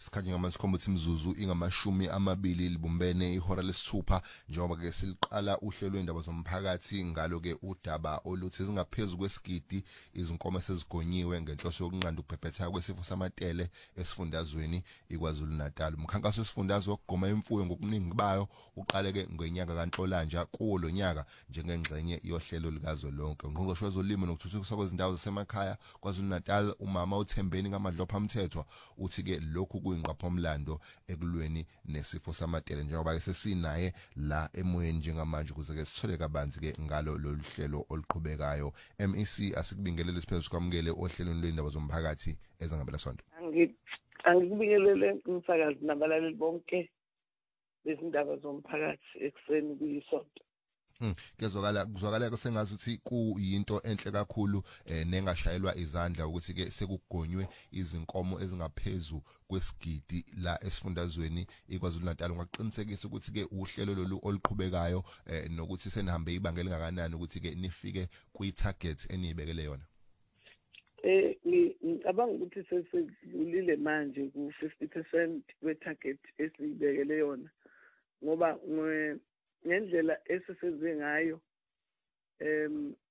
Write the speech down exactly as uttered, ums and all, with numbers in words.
isikhathi ngamanye isikhombisa imizuzu ingamashumi amabili libumbene ihora lesithupha njengoba ke siliqala uhlelo lwendaba zomphakathi ngalo ke udaba oluthi zingaphezulu kwesigidi izinkomo sezigonyiwe ngenhloso yokunqanda ukuphephetha kwesifo samatele esifundazweni iKwaZulu Natal. Umkhankaso wesifundazwe wokugoma imfuyo ngokuningi bayo uqaleke ngenyanga kaNhlolanja kuwo lo nyaka njengengxenye yohlelo likazwelonke. Ungqongqoshe wezolimo nokuthuthukiswa kwezindawo zasemakhaya KwaZulu Natal umama uThembeni kaMadlopha Mthethwa uthi ke lokhu kuyingqaphomlando ekulweni nesifo samatele njengoba ke sesinaye la emoyeni njengamanje ukuze ke sithole kabanzi ke ngalo lolu hlelo oluqhubekayo. M E C asikubingelele siphezulu kwamukele ohlelweni lwendaba zomphakathi ezangabela sonto. Angikubingelele umsakazi nabalaleli bonke bezindaba zomphakathi ekseni kuyisonto. Mm kezwakala kuzwakala ke sengazi ukuthi kuyinto enhle kakhulu eh, nengashayelwa izandla ukuthi ke sekugonywe izinkomo ezingaphezulu kwesigidi la esifundazweni iKwaZulu Natal. Ngaqinisekisa ukuthi ke uhlelo lolu oluqhubekayo eh, nokuthi senihambe ibanga elingakanani ukuthi ke nifike kwi target enibekele yona. Eh ngicabanga ukuthi sesidlulile manje ku fifty percent we target esibekele yona ngoba ngendlela esisebenze ngayo em